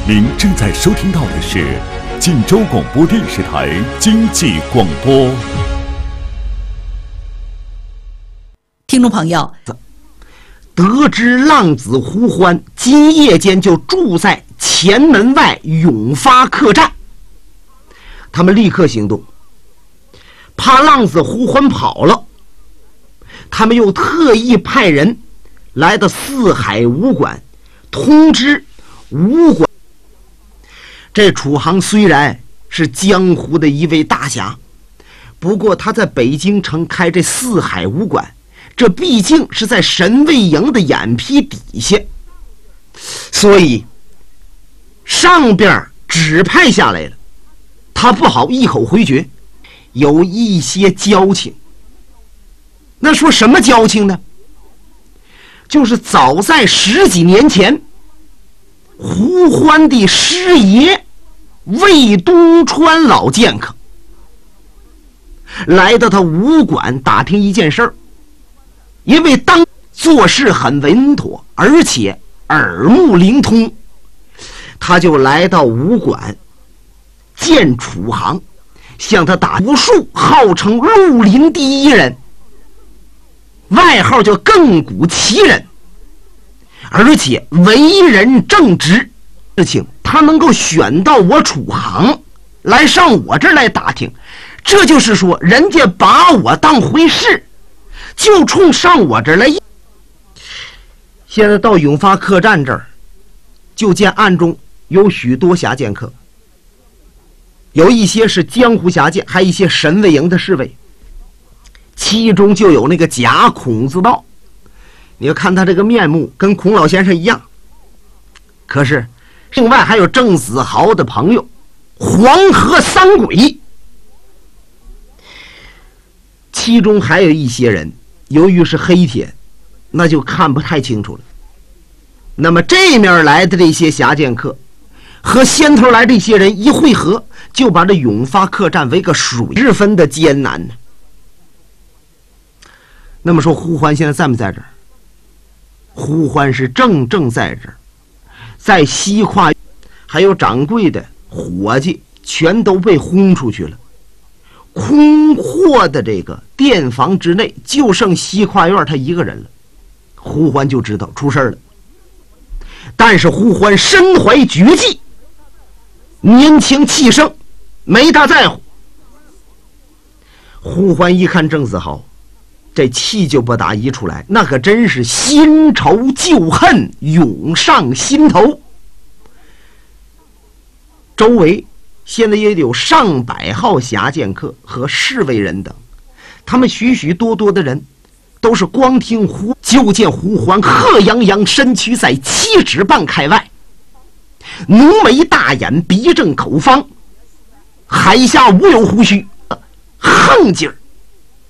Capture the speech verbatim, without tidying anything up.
您正在收听到的是晋州广播电视台经济广播。 听众朋友， 得知浪子胡欢今夜间就住在前门外永发客栈，他们立刻行动，怕浪子胡欢跑了，他们又特意派人来到四海武馆，通知武馆。这楚航虽然是江湖的一位大侠，不过他在北京城开这四海武馆，这毕竟是在神卫营的眼皮底下，所以上边指派下来了，他不好一口回绝，有一些交情。那说什么交情呢？就是早在十几年前，胡欢的师爷魏东川老剑客来到他武馆打听一件事儿，因为当做事很稳妥，而且耳目灵通，他就来到武馆见楚航，向他打武术，号称绿林第一人，外号叫亘古奇人，而且为人正直。事情他能够选到我楚航来上我这儿来打听，这就是说人家把我当回事，就冲上我这儿来。现在到永发客栈这儿，就见暗中有许多侠剑客，有一些是江湖侠剑，还有一些神卫营的侍卫，其中就有那个假孔子道，你要看他这个面目跟孔老先生一样，可是另外还有郑子豪的朋友黄河三鬼，其中还有一些人由于是黑天，那就看不太清楚了。那么这面来的这些侠剑客和先头来这些人一会合，就把这永发客栈为个水十分的艰难呢。那么说胡欢现在在没在这儿？胡欢是正正在这儿，在西跨，还有掌柜的伙计全都被轰出去了，空阔的这个店房之内就剩西跨院他一个人了。胡欢就知道出事了，但是胡欢身怀绝技，年轻气盛，没大在乎。胡欢一看郑子豪，这气就不打一出来，那可真是新仇旧恨涌上心头。周围现在也有上百号侠剑客和侍卫人等，他们许许多多的人都是光听胡，就见胡欢贺泱泱身躯在七尺半开外，浓眉大眼，鼻正口方，海下无有胡须，横劲儿